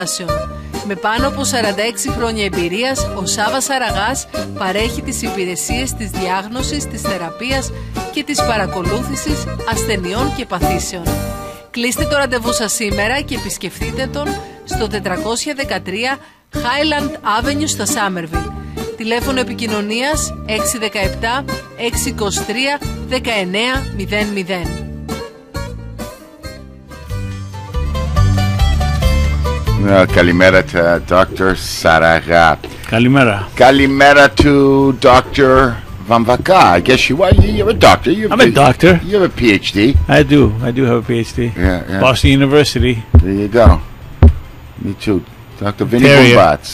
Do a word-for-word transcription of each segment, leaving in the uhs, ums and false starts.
Με πάνω από σαράντα έξι χρόνια εμπειρίας, ο Σάββας Σαραγάς παρέχει τις υπηρεσίες της διάγνωσης, της θεραπείας και της παρακολούθησης ασθενειών και παθήσεων. Κλείστε το ραντεβού σας σήμερα και επισκεφτείτε τον στο τετρακόσια δεκατρία Highland Avenue στα Somerville. Τηλέφωνο επικοινωνίας έξι ένα επτά έξι είκοσι τρία δεκαεννέα μηδέν μηδέν. Καλημέρα to Doctor Saraga. Καλημέρα. Καλημέρα to Doctor Vamvaka. I guess you are. You're a doctor. You're I'm a doctor. You have a P H D. I do. I do have a P H D. Yeah, yeah. Boston University. There you go. Me too. Doctor Vinny Terrier. Bombats.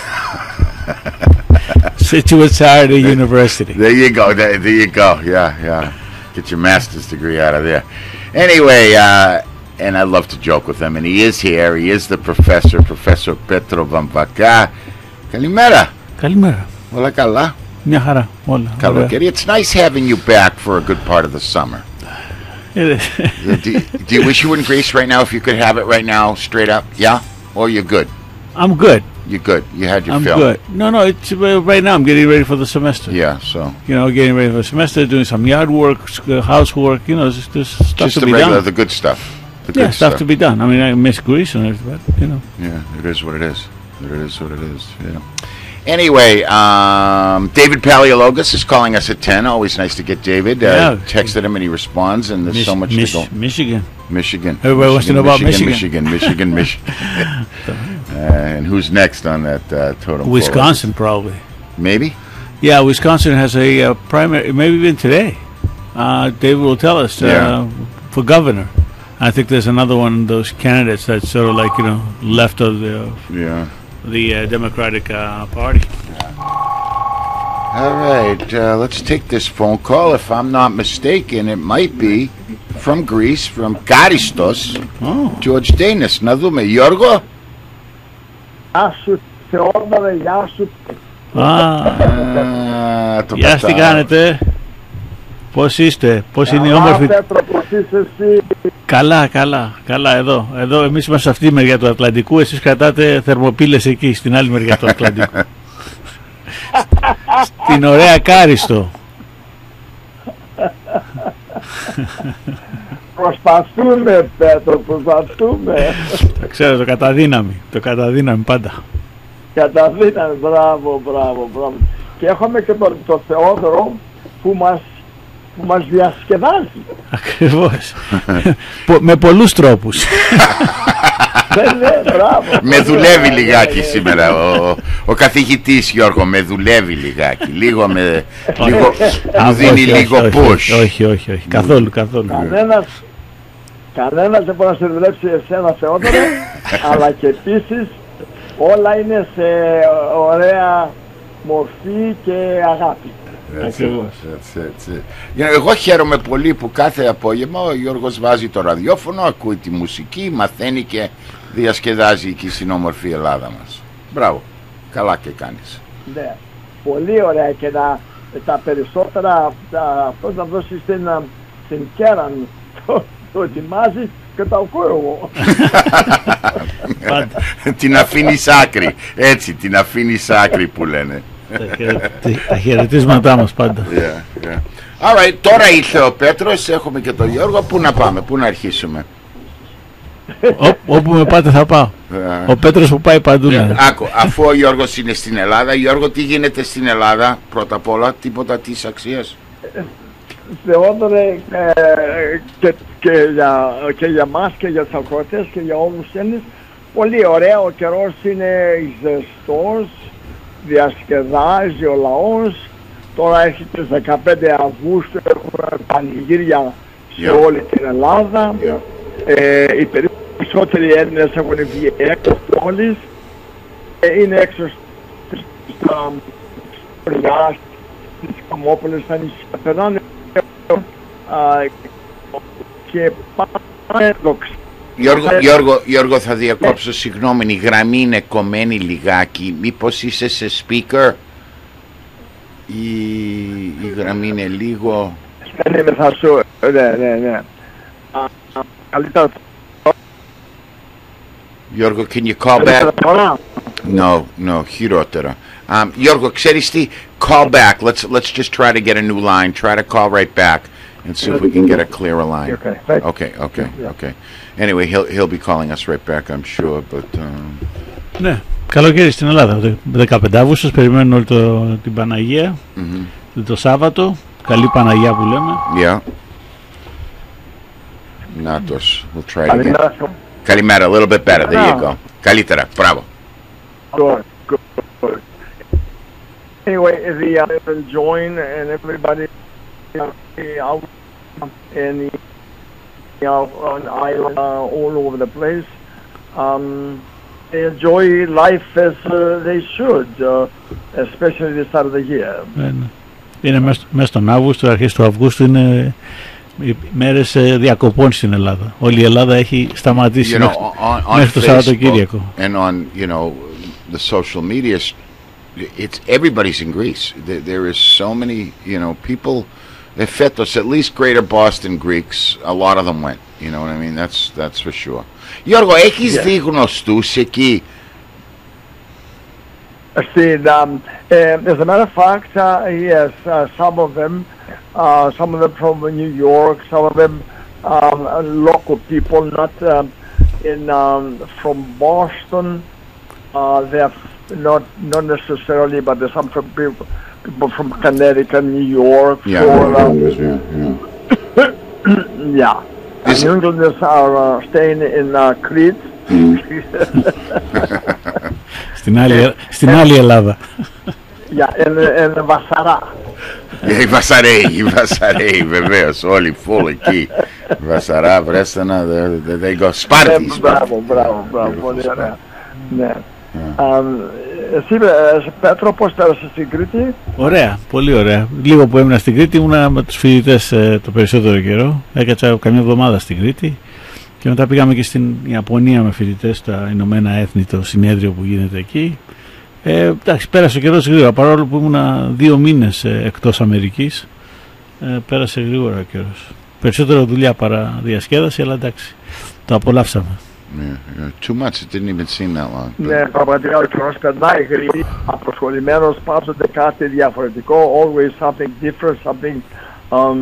Situate Saturday University. There you go. There, there you go. Yeah, yeah. Get your master's degree out of there. Anyway, uh, and I love to joke with him, and he is here. He is the professor, Professor Petro Vamvaka. Kalimera. Kalimera. Όλα καλά. Μια χαρά. Όλα. Καλοκαίρι. It's nice having you back for a good part of the summer. do, do you wish you were in Greece right now if you could have it right now, straight up? Yeah? Or you're good? I'm good. You're good. You had your I'm fill. good. No, no, it's uh, right now I'm getting ready for the semester. Yeah, so. You know, getting ready for the semester, doing some yard work, uh, housework, you know, just, just stuff Just to the be regular, done. the good stuff. The Yeah, good stuff to be done. I mean, I miss Greece and everything, but, you know. Yeah, it is what it is. It is what it is, yeah. Anyway, um, David Paleologos is calling us at ten. Always nice to get David. Uh, Yeah. Texted him and he responds, and there's Mich- so much Mich- to go. Michigan. Michigan. Everybody wants to know about Michigan. Michigan, Michigan, Michigan. uh, and who's next on that uh, totem pole? Wisconsin, probably. Maybe? Yeah, Wisconsin has a uh, primary, maybe even today. Uh, David will tell us uh, Yeah. for governor. I think there's another one of those candidates that's sort of like, you know, left of the Yeah. the uh, Democratic uh, Party. All right, uh, let's take this phone call. If I'm not mistaken, it might be from Greece, from Karistos, Oh. George Danis. Να δούμε, Γιώργο. Γεια σου Θεόδωρε, γεια σου. Α, το Γεια σας, τι κατάλαβα. κάνετε, πώς είστε, πώς είναι η Καλά, όμορφη. Πέτρο, πώς είσαι εσύ? Καλά, καλά, καλά εδώ. Εδώ εμείς είμαστε σε αυτή τη μεριά του Ατλαντικού, εσείς κρατάτε θερμοπύλες εκεί, στην άλλη μεριά του Ατλαντικού. Στην ωραία Κάριστο. Προσπαθούμε, Πέτρο, προσπαθούμε. Τα ξέρω, το καταδύναμη, το καταδύναμη πάντα. Καταδύναμε, μπράβο, μπράβο, μπράβο. Και έχουμε και τον το Θεόδωρο που μας, που μας διασκεδάζει. Ακριβώς. Πο- με πολλούς τρόπους. Δεν είναι, μπράβο. Με δουλεύει λιγάκι σήμερα ο, ο καθηγητής Γιώργο, με δουλεύει λιγάκι. Λίγο με. Λίγο, μου δίνει Όχι, λίγο όχι, push. όχι, όχι, όχι, όχι, καθόλου, καθόλου. Κανένας, κανένας δεν μπορεί να σε δουλέψει εσένα, Θεόδωρο, αλλά και επίσης όλα είναι σε ωραία μορφή και αγάπη. That's it, that's it, that's it. Για να- Εγώ χαίρομαι πολύ που κάθε απόγευμα ο Γιώργος βάζει το ραδιόφωνο, ακούει τη μουσική, μαθαίνει και διασκεδάζει εκεί στην όμορφη Ελλάδα μας. Μπράβο, καλά και κάνεις. Ναι, πολύ ωραία και να, τα περισσότερα τα, αυτό να δώσει στην, στην Κέραν το, το ετοιμάζει και το ακούω εγώ. Πάντα. Την αφήνεις άκρη, έτσι, την αφήνεις άκρη που λένε. Τα χαιρε- Τα χαιρετίσματά μας πάντα. Yeah, yeah. All right, τώρα ήρθε ο Πέτρος, έχουμε και τον Γιώργο. Πού να πάμε, πού να αρχίσουμε? Ό- Όπου με πάτε θα πάω. Ε, Ο Πέτρος που πάει παντού. να- Άκου, αφού ο Γιώργος είναι στην Ελλάδα, Γιώργο, τι γίνεται στην Ελλάδα, πρώτα απ' όλα, τίποτα της αξίας? Θεόδωρε, ε, και, και, για, και για μας και για τους ακροατές και για όλους τους Έλληνες, πολύ ωραία, ο καιρός είναι ζεστός, διασκεδάζει ο λαός. Τώρα έχει τις δεκαπέντε Αυγούστου, έχουμε πανηγύρια σε Yeah. όλη την Ελλάδα. Yeah. Ε, οι περισσότεροι Έλληνες έχουν βγει έξω της πόλης, ε, είναι έξω στα χωριά, στις Καμόπολες, στα νησιά, περνάνε α, και πάνε δοξα. Γιώργο, Γιώργο, Γιώργο, θα διακόψω, συγγνώμη, η γραμμή είναι κομμένη λιγάκι. Μήπως είσαι σε speaker? Η, η γραμμή είναι λίγο... Δεν είμαι, θα σου, ναι, ναι, ναι. Α, α, καλύτερα. Γιώργο, can you call back? No, no, χειρότερα. Um, Γιώργο, ξέρεις τι? Call back. Let's let's just try to get a new line. Try to call right back and see if we can get a clearer line. Okay, okay, okay, okay. Anyway, he'll he'll be calling us right back, I'm sure. But um... ναι, καλοκαίρι στην Ελλάδα. δεκαπέντε Αυγούστου περιμένουν όλη το, την Παναγία. Mm-hmm. Το Σάββατο. Καλή Παναγία που λέμε. Yeah. Νάτος. We'll try it again. Καλημέρα, a little bit better. There you go. Καλύτερα, μπράβο. Good, good, good. Anyway, the uh, enjoying and everybody uh, out in the you know, on island uh, all over the place. Um, they enjoy life as uh, they should, uh, especially this time of the year. Είναι μέσα, μέσα στον Αύγουστο, αρχές του Αυγούστου είναι οι μέρες διακοπών στην Ελλάδα. Όλη η Ελλάδα έχει σταματήσει you know, μέχρι, on, on μέχρι το Σαββατοκύριακο. And on, you know, the social media, it's everybody's in Greece. There, there is so many, you know, people. Εφέτος, at least Greater Boston Greeks, a lot of them went. You know what I mean? That's that's for sure. Γιώργο, έχεις yeah. δει γνωστούς εκεί? Στην, um, uh, as a matter of fact, uh, yes, uh, some of them, uh, some of them from New York, some of them um, local people, not uh, in um, from Boston. Uh, they're not not necessarily, but there's some from people, people from Connecticut, New York, yeah, Florida. Yeah, yeah. yeah. And New Englanders are uh, staying in uh, Crete. Mm. Στην άλλη, στην άλλη Ελλάδα. Yeah, in, in Βασαρά. Οι Βασαρέοι, οι Βασαρέοι βεβαίως, όλοι full εκεί. Βασαρά, Βρέστανα, they go Σπάρτης. Μπράβο, μπράβο, μπράβο, πολύ ωραία. Ναι. Εσύ, Πέτρο, πώς πέρασες στην Κρήτη? Ωραία, πολύ ωραία. Λίγο που έμεινα στην Κρήτη, ήμουνα με τους φοιτητές το περισσότερο καιρό. Έκατσα καμιά εβδομάδα στην Κρήτη. Και μετά πήγαμε και στην Ιαπωνία με φοιτητές στα Ηνωμένα Έθνη, το συνέδριο που γίνεται εκεί. Ε, εντάξει, πέρασε ο καιρός γρήγορα, παρόλο που ήμουνα δύο μήνες ε, εκτός Αμερικής. Ε, πέρασε γρήγορα ο καιρός. Περισσότερο δουλειά παρά διασκέδαση, αλλά εντάξει, το απολαύσαμε. Yeah, yeah. Too much, it didn't even seem that long. Ναι, πραγματικά ο καιρός περνάει γρήγορα. Αποσχολημένος, πάντοτε κάτι διαφορετικό. Always something different, something um,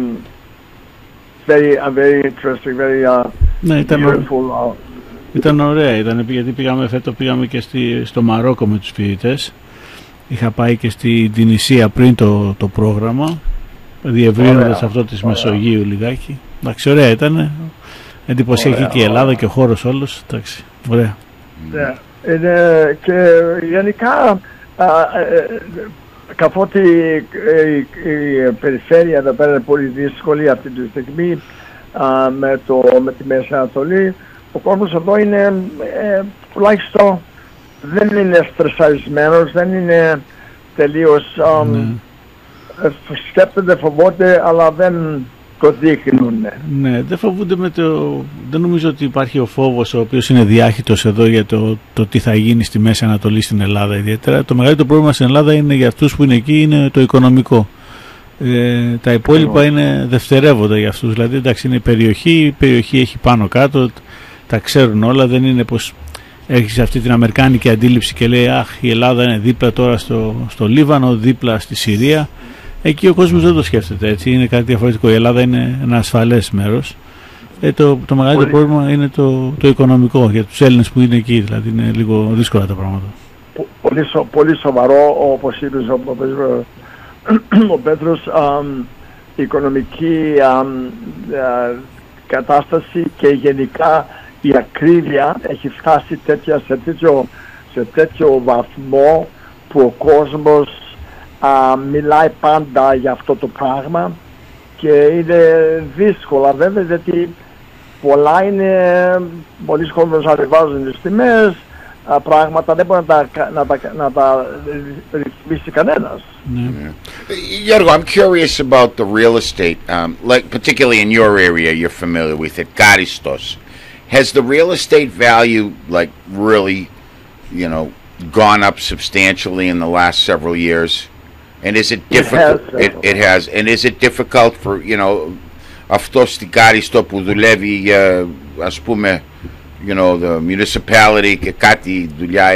very, uh, very interesting, very uh, ναι, ήταν, beautiful. Uh, ήταν ωραία, ήταν, γιατί πήγαμε φέτο, πήγαμε και στη, στο Μαρόκο με τους φοιτητές. Είχα πάει και στην Τινησία πριν το, το πρόγραμμα, διευρύνοντας αυτό της Μεσογείου λιγάκι. Εντάξει, ωραία ήταν. Εντυπωσιακή και η Ελλάδα και ο χώρος όλος. Εντάξει, ωραία. Ναι, είναι και γενικά α, ε, καθότι η, η περιφέρεια εδώ πέρα είναι πολύ δύσκολη αυτή τη στιγμή α, με, το, με τη Μέση Ανατολή, ο κόσμος εδώ είναι ε, τουλάχιστον δεν είναι στρεσαρισμένος, δεν είναι τελείως α, ναι. ε, σκέπτονται, φοβόνται, αλλά δεν το δείχνουν. Ναι, δεν φοβούνται με το... Δεν νομίζω ότι υπάρχει ο φόβος ο οποίος είναι διάχυτος εδώ για το, το τι θα γίνει στη Μέση Ανατολή στην Ελλάδα ιδιαίτερα. Το μεγαλύτερο πρόβλημα στην Ελλάδα είναι για αυτούς που είναι εκεί είναι το οικονομικό. Ε, τα υπόλοιπα είναι δευτερεύοντα για αυτούς. Δηλαδή εντάξει είναι η περιοχή, η περιοχή έχει πάνω κάτω, τα ξέρουν όλα, δεν είναι πως έχεις αυτή την αμερικάνικη αντίληψη και λέει αχ η Ελλάδα είναι δίπλα τώρα στο, στο Λίβανο, δίπλα στη Συρία. Εκεί ο κόσμος δεν το σκέφτεται έτσι, είναι κάτι διαφορετικό. Η Ελλάδα είναι ένα ασφαλές μέρος. Ε, το, το μεγαλύτερο πολύ... πρόβλημα είναι το, το οικονομικό για τους Έλληνες που είναι εκεί, δηλαδή είναι λίγο δύσκολα τα πράγματα. Πολύ, σο, πολύ σοβαρό, όπως είπε ο, ο, ο Πέτρος, η οικονομική α, α, κατάσταση και γενικά η ακρίβεια έχει φτάσει τέτοια, σε, τέτοιο, σε τέτοιο βαθμό που ο κόσμος α, μιλάει πάντα για αυτό το πράγμα και είναι δύσκολα βέβαια γιατί πολλά είναι, πολλοί κόσμος ανεβάζουν τις τιμές, α, πράγματα δεν μπορεί να τα, να τα, να τα ρυθμίσει κανένας. Yeah. Γιώργο, I'm curious about the real estate, um, like particularly in your area you're familiar with it, Karistos. Has the real estate value like really, you know, gone up substantially in the last several years? And is it difficult? It has. It, it has. And is it difficult for, you know, αυτό στην Κάριστο που δουλεύει, ας πούμε, you know, the municipality και κάτι δουλειά